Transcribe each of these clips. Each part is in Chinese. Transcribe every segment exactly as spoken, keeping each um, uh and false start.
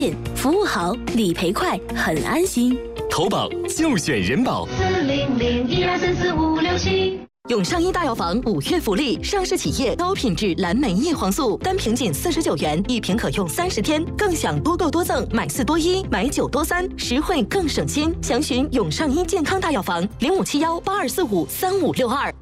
服务好，理赔快，很安心。 投保就选人保。 四零零一二三四五六七。 永上一大药房五月福利，上市企业高品质蓝莓叶黄素，单瓶仅四十九元，一瓶可用三十天，更享多购多赠，买四多一，买九多三，实惠更省心。详询永上一健康大药房零五七幺八二四五三五六二。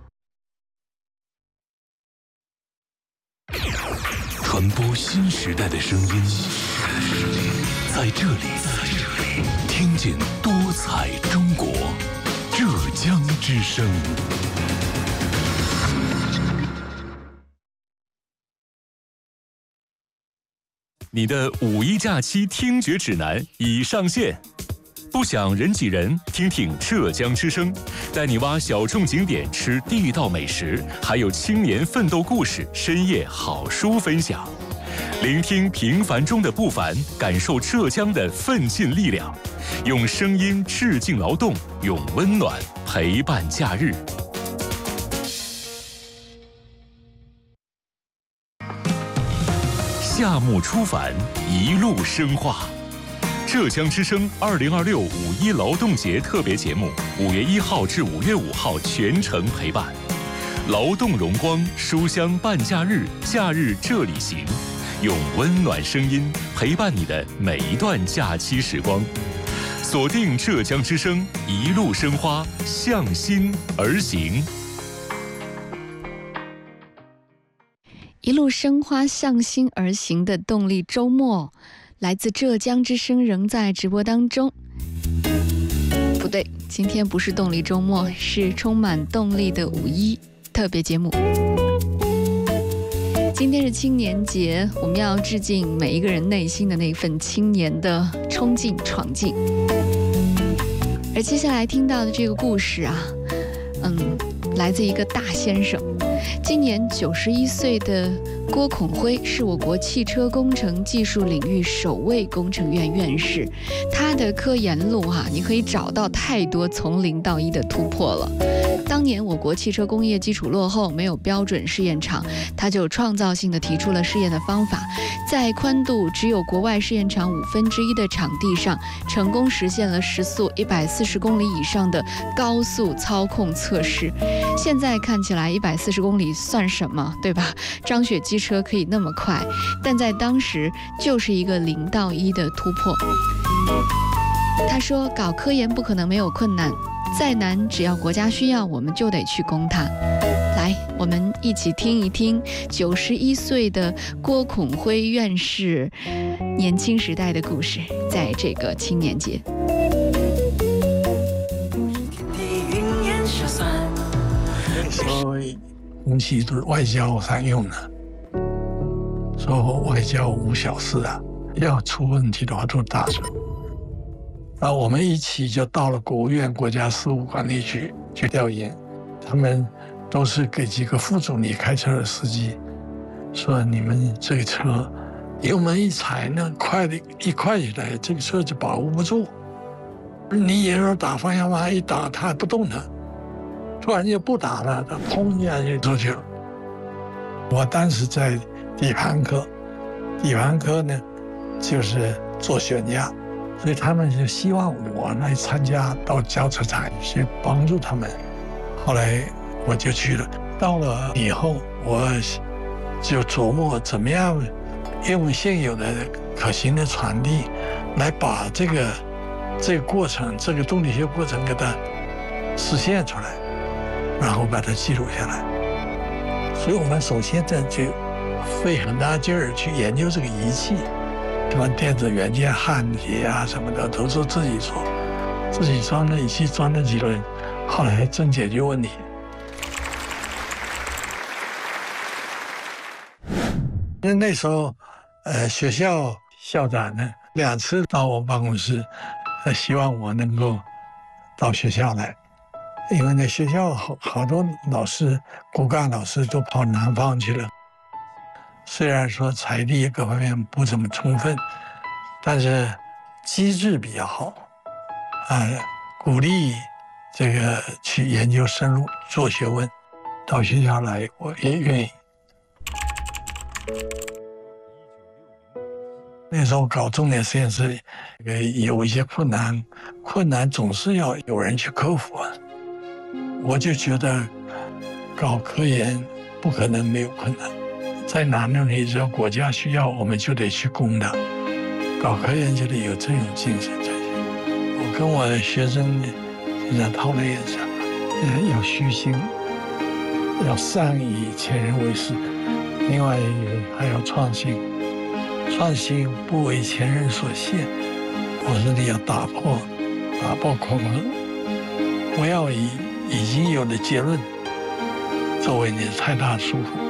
传播新时代的声音，在这里，听见多彩中国，浙江之声。 你的五一假期听觉指南已上线，不想人挤人，听听浙江之声，带你挖小众景点，吃地道美食，还有青年奋斗故事，深夜好书分享。聆听平凡中的不凡，感受浙江的奋进力量，用声音致敬劳动，用温暖陪伴假日。夏目出凡，一路生化。浙江之声二零二六五一劳动节特别节目，五月一号至五月五号全程陪伴。劳动荣光，书香伴假日，假日这里行。用温暖声音陪伴你的每一段假期时光，锁定浙江之声，一路生花，向心而行。 一路生花，向心而行的动力周末，来自浙江之声仍在直播当中。不对，今天不是动力周末，是充满动力的五一特别节目。今天是青年节，我们要致敬每一个人内心的那份青年的冲劲闯劲。而接下来听到的这个故事啊，嗯，来自一个大先生。今年九十一岁的郭孔辉是我国汽车工程技术领域首位工程院院士，他的科研路哈、啊，你可以找到太多从零到一的突破了。当年我国汽车工业基础落后，没有标准试验场，他就创造性的提出了试验的方法，在宽度只有国外试验场五分之一的场地上，成功实现了时速一百四十公里以上的高速操控测试。现在看起来一百四十公里算什么，对吧？张雪机车可以那么快，但在当时就是一个零到一的突破。他说，搞科研不可能没有困难，再难只要国家需要，我们就得去攻它。来，我们一起听一听九十一岁的郭孔辉院士年轻时代的故事，在这个青年节。 所谓空气都是外交上用的，说外交无小事啊，要出问题的话都是大事。然后我们一起就到了国务院国家事务管理局去调研，他们都是给几个副总理开车的司机，说你们这个车油门一踩呢，快的一快起来，这个车就把握不住。你也要打方向盘，一打它不动了，突然就不打了，它砰一下就出去了。我当时在底盘科，底盘科呢就是做悬架。所以他们就希望我来参加到交车厂去帮助他们。后来我就去了，到了以后我就琢磨怎么样用现有的可行的传递来把这个这个过程，这个动力学过程给它实现出来，然后把它记录下来。所以我们首先在就费很大劲儿去研究这个仪器。什么电子元件焊接啊什么的都是自己做，自己装了仪器装了几轮，后来真解决问题。因为那时候，呃，学校校长呢两次到我办公室，呃，希望我能够到学校来，因为那学校好好多老师骨干老师都跑南方去了。虽然说财力各方面不怎么充分，但是机制比较好，啊，鼓励这个去研究深入做学问，到学校来我也愿意。 那时候搞重点实验室，呃，有一些困难，困难总是要有人去克服啊。我就觉得搞科研不可能没有困难，在哪里只要国家需要，我们就得去攻的。搞科研就得有这种精神在。我跟我的学生现在讨论也是，呃，要虚心，要善以前人为师，另外还要创新，创新不为前人所限。我说你要打破，打破框框，不要以已经有的结论作为你的太大束缚。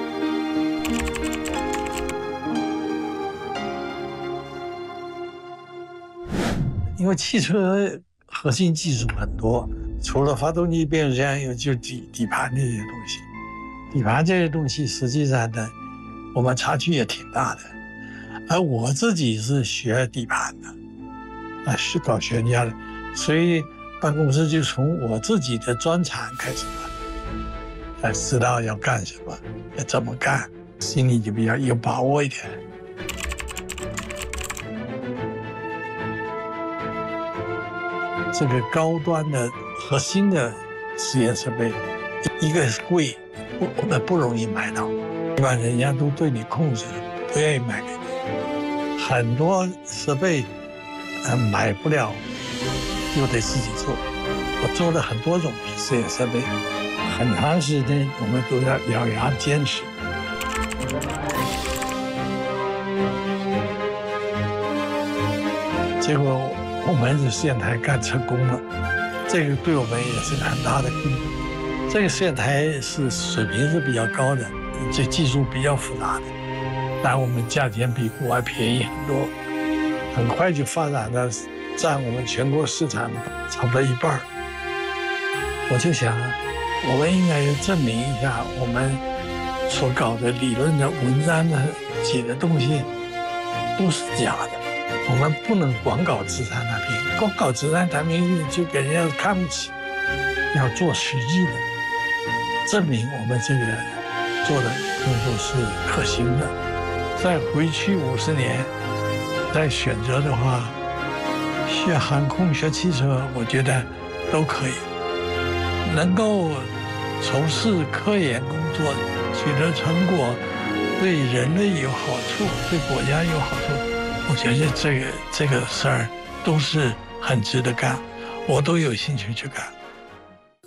因为汽车核心技术很多，除了发动机、变速箱，有就底底盘这些东西。底盘这些东西实际上呢，我们差距也挺大的。而我自己是学底盘的，啊，是搞悬架的，所以办公室就从我自己的专长开始嘛，啊，知道要干什么，要怎么干，心里就比较有把握一点。这个高端的核心的实验设备，一个是贵，不我们不容易买到，一般人家都对你控制，不愿意买给你。很多设备，呃，买不了，就得自己做。我做了很多种实验设备，很长时间我们都要咬牙坚持。结果我们的实验台干成功了，这个对我们也是很大的功德。这个实验台是水平是比较高的，这技术比较复杂的，但我们价钱比国外便宜很多，很快就发展到占我们全国市场差不多一半。我就想，我们应该证明一下，我们所搞的理论的文章的写的东西都是假的。我们不能光搞纸上谈兵，光搞纸上谈兵就给人家看不起，要做实际的，证明我们这个做的工作是可行的。再回去五十年，再选择的话，学航空、学汽车，我觉得都可以。能够从事科研工作，取得成果，对人类有好处，对国家有好处。我觉得这个这个事儿都是很值得干，我都有兴趣去干。